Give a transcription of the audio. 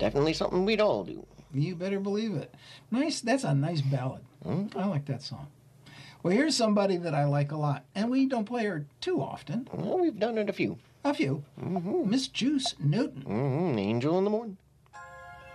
Definitely something we'd all do. You better believe it. Nice. That's a nice ballad. I like that song. Well, here's somebody that I like a lot, and we don't play her too often. Well, we've done it a few. A few. Miss Juice Newton. Angel in the Morning.